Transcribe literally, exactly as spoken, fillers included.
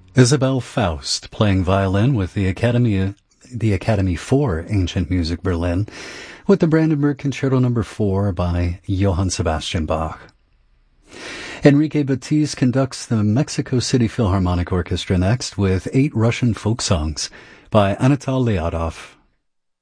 Isabel Faust playing violin with the Academy the Academy for Ancient Music Berlin with the Brandenburg Concerto number four by Johann Sebastian Bach. Enrique Batiz conducts the Mexico City Philharmonic Orchestra next with eight Russian folk songs by Anatol Lyadov.